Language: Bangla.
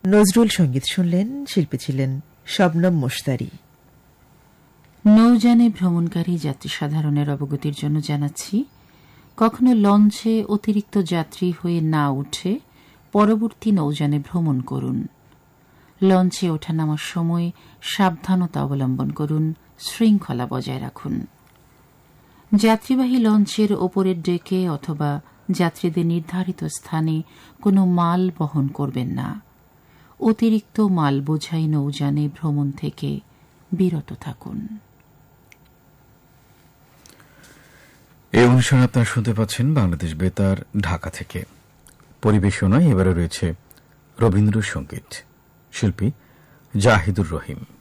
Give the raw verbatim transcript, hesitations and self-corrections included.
নজরুল সঙ্গীত শুনলেন। শিল্পী ছিলেন শবনম মুশতারি। নৌযানে ভ্রমণকারী যাত্রী সাধারণের অবগতির জন্য জানাচ্ছি, কখনো লঞ্চে অতিরিক্ত যাত্রী হয়ে না উঠে পরবর্তী নৌযানে ভ্রমণ করুন। লঞ্চে ওঠানামার সময় সাবধানতা অবলম্বন করুন, শৃঙ্খলা বজায় রাখুন। যাত্রীবাহী লঞ্চের ওপরের ডেকে অথবা যাত্রীদের নির্ধারিত স্থানে কোনো মাল বহন করবেন না। অতিরিক্ত মাল বোঝাই নৌযানে ভ্রমণ থেকে বিরত থাকুন। এই অনুষ্ঠান আপনারা শুনতে পাচ্ছেন বাংলাদেশ বেতার ঢাকা থেকে। পরিবেশনায় এবারে রয়েছে রবীন্দ্রসঙ্গীত, শিল্পী জাহিদুর রহিম।